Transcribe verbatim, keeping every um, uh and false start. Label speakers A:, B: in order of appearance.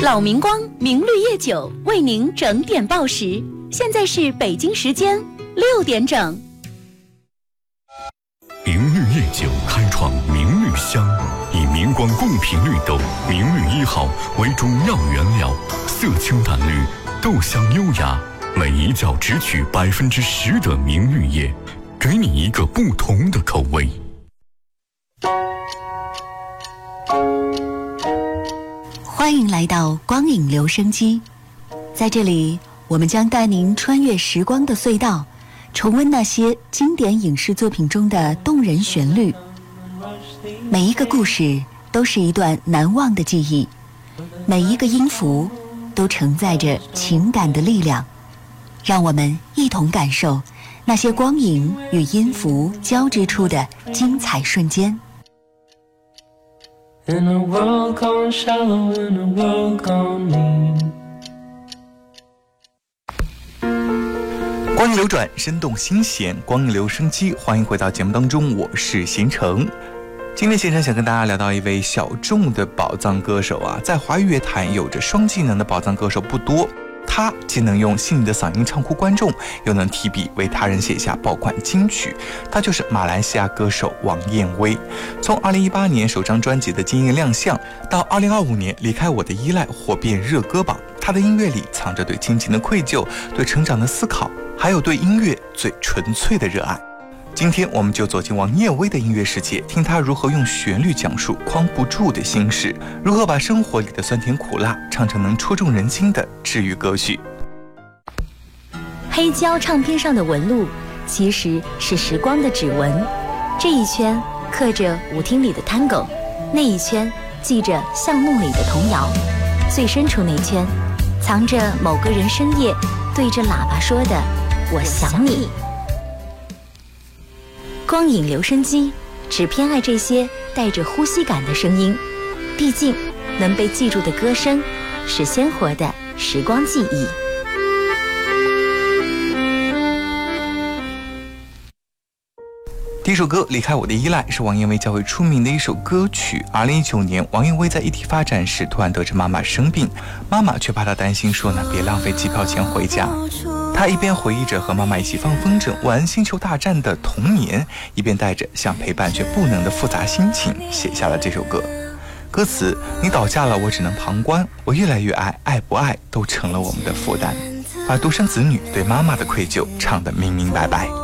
A: 老明光明绿叶酒为您整点报时，现在是北京时间六点整。
B: 明绿叶酒开创明绿香，以明光贡品绿豆明绿一号为中药原料，色清淡绿，豆香优雅，每一角只取百分之十的明绿叶，给你一个不同的口味。
C: 欢迎来到光影留声机，在这里我们将带您穿越时光的隧道，重温那些经典影视作品中的动人旋律。每一个故事都是一段难忘的记忆，每一个音符都承载着情感的力量。让我们一同感受那些光影与音符交织出的精彩瞬间。
D: In a world gone shallow, in a world gone mean.
E: 光影流转，生动新鲜，光影留声机，欢迎回到节目当中，我是贤成。今天贤成想跟大家聊到一位小众的宝藏歌手啊，在华语乐坛有着双技能的宝藏歌手不多。他既能用细腻的嗓音唱哭观众，又能提笔为他人写下爆款金曲。他就是马来西亚歌手王燕威。从二零一八年首张专辑的惊艳亮相，到二零二五年离开我的依赖火遍热歌榜，他的音乐里藏着对亲情的愧疚，对成长的思考，还有对音乐最纯粹的热爱。今天我们就走进王燕威的音乐世界，听他如何用旋律讲述框不住的心事，如何把生活里的酸甜苦辣唱成能戳中人心的治愈歌曲。
A: 黑胶唱片上的纹路其实是时光的指纹，这一圈刻着舞厅里的 tango， 那一圈记着巷弄里的童谣，最深处那圈藏着某个人深夜对着喇叭说的我想你。光影留声机只偏爱这些带着呼吸感的声音，毕竟能被记住的歌声是鲜活的时光记忆。
E: 第一首歌《离开我的依赖》是王燕威较为出名的一首歌曲。二零一九年，王燕威在异地发展时，突然得知妈妈生病，妈妈却怕她担心，说呢别浪费机票钱回家。他一边回忆着和妈妈一起放风筝、玩星球大战的童年，一边带着想陪伴却不能的复杂心情，写下了这首歌。歌词：你倒下了，我只能旁观，我越来越爱，爱不爱都成了我们的负担，把独生子女对妈妈的愧疚唱得明明白白。